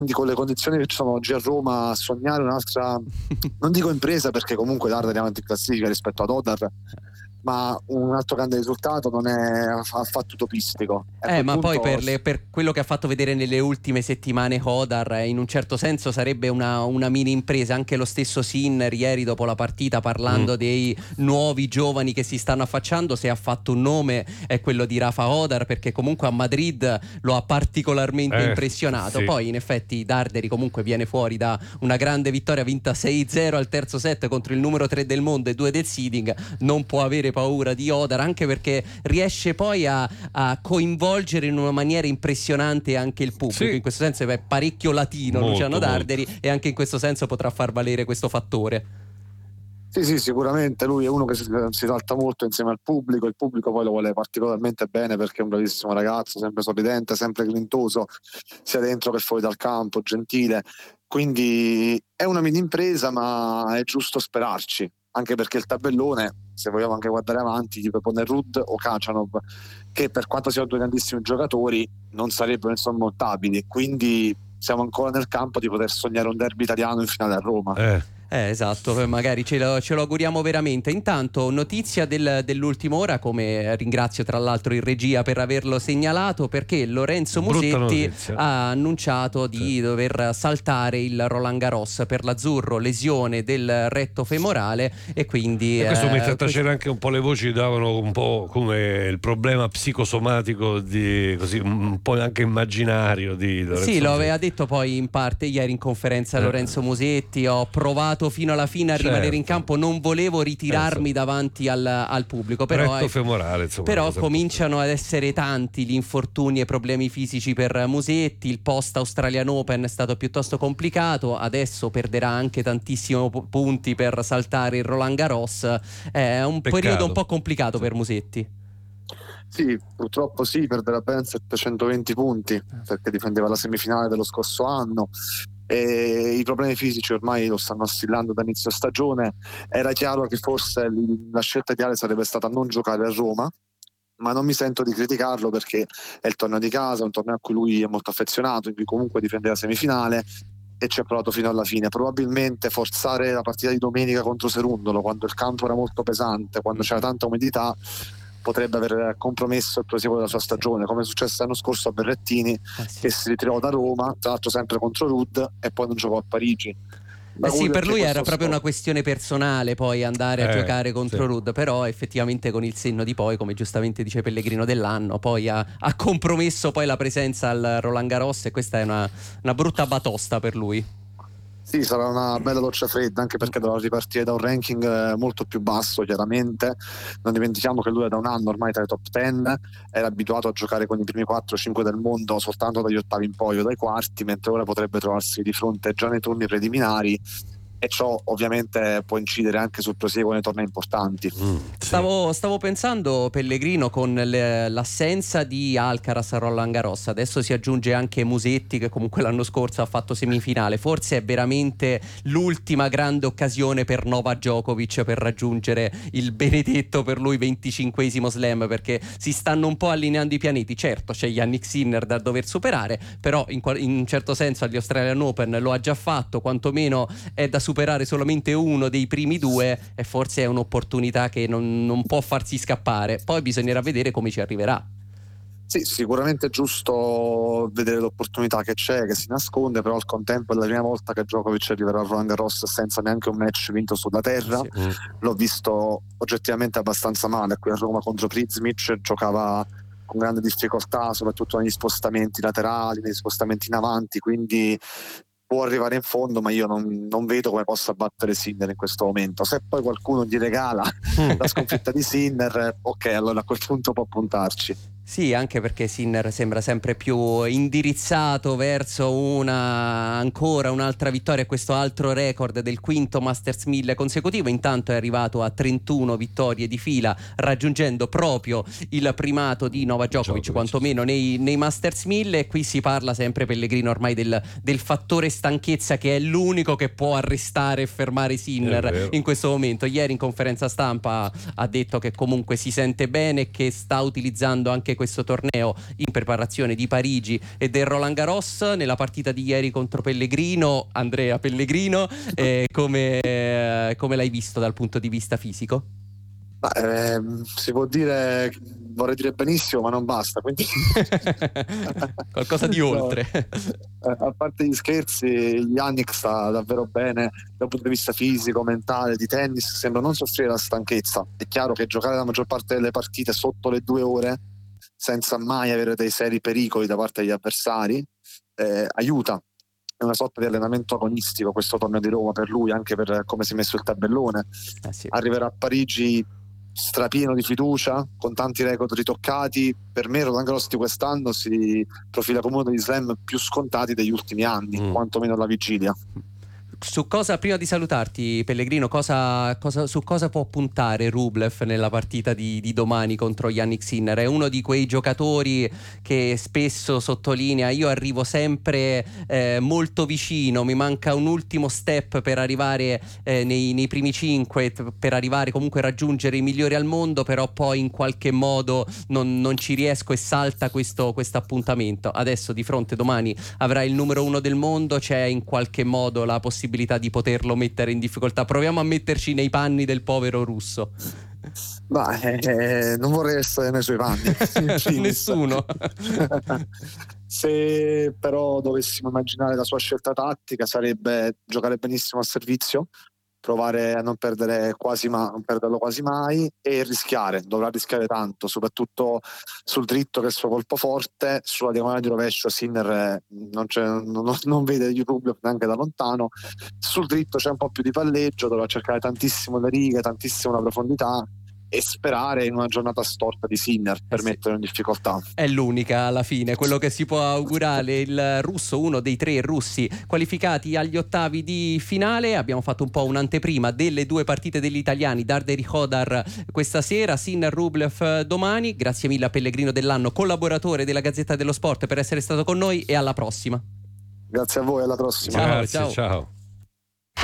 con le condizioni che ci sono oggi a Roma, sognare un'altra, non dico impresa perché comunque Darder è avanti in classifica rispetto ad Odar, ma un altro grande risultato non è affatto utopistico. A quel Ma poi punto per quello che ha fatto vedere nelle ultime settimane Hodar, in un certo senso sarebbe una mini impresa. Anche lo stesso Sinner ieri dopo la partita, parlando dei nuovi giovani che si stanno affacciando, se ha fatto un nome è quello di Rafa Hodar, perché comunque a Madrid lo ha particolarmente impressionato. Sì. Poi in effetti Darderi comunque viene fuori da una grande vittoria vinta 6-0 al terzo set contro il numero 3 del mondo e 2 del seeding. Non può avere paura di Hodar, anche perché riesce poi a coinvolgere in una maniera impressionante anche il pubblico. Sì. In questo senso è parecchio latino Molto, Luciano Darderi, e anche in questo senso potrà far valere questo fattore. sì, sicuramente lui è uno che si salta molto insieme al pubblico, il pubblico poi lo vuole particolarmente bene perché è un bravissimo ragazzo, sempre sorridente, sempre grintoso, sia dentro che fuori dal campo, gentile, quindi è una mini impresa, ma è giusto sperarci, anche perché il tabellone, se vogliamo anche guardare avanti, gli propone Rud o Kacanov, che per quanto siano due grandissimi giocatori non sarebbero insormontabili, quindi siamo ancora nel campo di poter sognare un derby italiano in finale a Roma. Esatto, magari ce lo auguriamo veramente. Intanto notizia dell'ultima ora, come ringrazio tra l'altro in regia per averlo segnalato, perché Lorenzo Musetti ha annunciato di dover saltare il Roland Garros per l'azzurro, lesione del retto femorale, e quindi questo mette a tacere anche un po' le voci, davano un po' come il problema psicosomatico così un po' anche immaginario di Lorenzo. Sì, lo aveva detto poi in parte ieri in conferenza Lorenzo Musetti: ho provato fino alla fine a rimanere in campo, non volevo ritirarmi davanti al pubblico, però retto femorale, insomma, però cominciano ad essere tanti gli infortuni e problemi fisici per Musetti. Il post Australian Open è stato piuttosto complicato, adesso perderà anche tantissimi punti per saltare il Roland Garros. È un periodo un po' complicato per Musetti. Sì, purtroppo sì, perderà ben 720 punti perché difendeva la semifinale dello scorso anno e i problemi fisici ormai lo stanno assillando da inizio stagione. Era chiaro che forse la scelta ideale sarebbe stata non giocare a Roma, ma non mi sento di criticarlo perché è il torneo di casa, un torneo a cui lui è molto affezionato, in cui comunque difende la semifinale e ci ha provato fino alla fine. Probabilmente forzare la partita di domenica contro Serundolo, quando il campo era molto pesante, quando c'era tanta umidità, potrebbe aver compromesso il proseguo della sua stagione, come è successo l'anno scorso a Berrettini, che si ritirò da Roma, tra l'altro sempre contro Rudd, e poi non giocò a Parigi. Sì, per lui era proprio una questione personale poi andare a giocare contro Rudd, però effettivamente con il senno di poi, come giustamente dice Pellegrino, dell'anno poi ha compromesso poi la presenza al Roland Garros, e questa è una brutta batosta per lui. Sì, sarà una bella doccia fredda, anche perché dovrà ripartire da un ranking molto più basso, chiaramente. Non dimentichiamo che lui è da un anno ormai tra i top 10, era abituato a giocare con i primi 4-5 del mondo soltanto dagli ottavi in poi o dai quarti, mentre ora potrebbe trovarsi di fronte già nei turni preliminari, e ciò ovviamente può incidere anche sul proseguo nei tornei importanti. Stavo pensando, Pellegrino, con l'assenza di Alcaraz a Roland Garros, adesso si aggiunge anche Musetti, che comunque l'anno scorso ha fatto semifinale. Forse è veramente l'ultima grande occasione per Novak Djokovic per raggiungere il benedetto per lui 25esimo slam, perché si stanno un po' allineando i pianeti. Certo, c'è Jannik Sinner da dover superare, però in un certo senso agli Australian Open lo ha già fatto, quantomeno è da superare solamente uno dei primi due, e forse è un'opportunità che non può farsi scappare. Poi bisognerà vedere come ci arriverà. Sì, sicuramente è giusto vedere l'opportunità che c'è, che si nasconde, però al contempo è la prima volta che Djokovic arriverà a Roland Garros senza neanche un match vinto sulla terra. L'ho visto oggettivamente abbastanza male qui a Roma contro Prizmic, giocava con grande difficoltà soprattutto negli spostamenti laterali, negli spostamenti in avanti, quindi può arrivare in fondo, ma io non vedo come possa battere Sinner in questo momento. Se poi qualcuno gli regala la sconfitta di Sinner, ok, allora a quel punto può puntarci. Sì, anche perché Sinner sembra sempre più indirizzato verso ancora un'altra vittoria, questo altro record del quinto Masters 1000 consecutivo. Intanto è arrivato a 31 vittorie di fila, raggiungendo proprio il primato di Novak Djokovic, quantomeno nei Masters 1000. E qui si parla sempre, Pellegrino, ormai del fattore stanchezza, che è l'unico che può arrestare e fermare Sinner in questo momento. Ieri in conferenza stampa ha detto che comunque si sente bene e che sta utilizzando anche questo torneo in preparazione di Parigi e del Roland Garros. Nella partita di ieri contro Pellegrino, Andrea Pellegrino, come l'hai visto dal punto di vista fisico? Si può dire, vorrei dire benissimo, ma non basta, quindi qualcosa di oltre. A parte gli scherzi, Yannick sta davvero bene dal punto di vista fisico, mentale, di tennis, sembra non soffrire la stanchezza. È chiaro che giocare la maggior parte delle partite sotto le 2 ore senza mai avere dei seri pericoli da parte degli avversari aiuta. È una sorta di allenamento agonistico questo torneo di Roma per lui, anche per come si è messo il tabellone. Sì. Arriverà a Parigi strapieno di fiducia, con tanti record ritoccati. Per me Roland Garros di quest'anno si profila come uno degli slam più scontati degli ultimi anni, quantomeno alla vigilia. Su cosa, prima di salutarti Pellegrino, su cosa può puntare Rublev nella partita di domani contro Jannik Sinner? È uno di quei giocatori che spesso sottolinea: io arrivo sempre molto vicino, mi manca un ultimo step per arrivare nei primi 5, per arrivare comunque a raggiungere i migliori al mondo, però poi in qualche modo non ci riesco e salta questo appuntamento. Adesso di fronte domani avrà il numero 1 del mondo, c'è in qualche modo la possibilità di poterlo mettere in difficoltà? Proviamo a metterci nei panni del povero russo. Non vorrei essere nei suoi panni. Nessuno. Se però dovessimo immaginare la sua scelta tattica, sarebbe giocare benissimo a servizio, provare a non perderlo quasi mai e rischiare. Dovrà rischiare tanto, soprattutto sul dritto che è il suo colpo forte. Sulla diagonale di rovescio Sinner non vede gli Rublev neanche da lontano. Sul dritto c'è un po' più di palleggio, dovrà cercare tantissimo le righe, tantissimo la profondità e sperare in una giornata storta di Sinner per metterlo in difficoltà. È l'unica alla fine, quello che si può augurare. Il russo, uno dei 3 russi qualificati agli ottavi di finale. Abbiamo fatto un po' un'anteprima delle 2 partite degli italiani, Darder Hodar questa sera, Sinner Rublev domani. Grazie mille a Pellegrino Dell'Anno, collaboratore della Gazzetta dello Sport, per essere stato con noi, e alla prossima. Grazie a voi, alla prossima. Grazie, ciao.